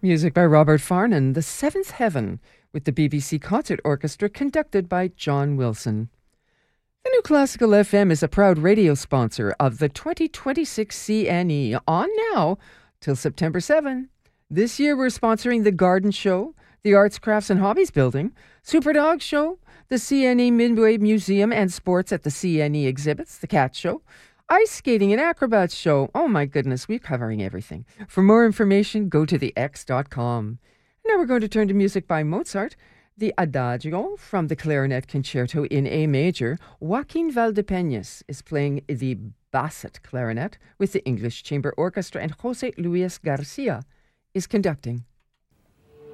Music by Robert Farnon, The Seventh Heaven, with the BBC Concert Orchestra conducted by John Wilson. The New Classical FM is a proud radio sponsor of the 2026 CNE on now till September 7. This year we're sponsoring the Garden Show, the Arts, Crafts and Hobbies Building, Super Dog Show, the CNE Midway Museum and Sports at the CNE Exhibits, the Cat Show, Ice Skating and Acrobats Show. Oh my goodness, we're covering everything. For more information, go to thex.com. Now we're going to turn to music by Mozart. The Adagio from the Clarinet Concerto in A Major. Joaquin Valdepeñas is playing the Basset clarinet with the English Chamber Orchestra, and José Luis Garcia is conducting.